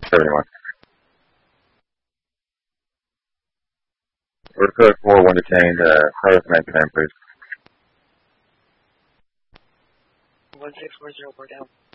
71. We're code 4, 1 detained, Carlos 99, please. 16404 down.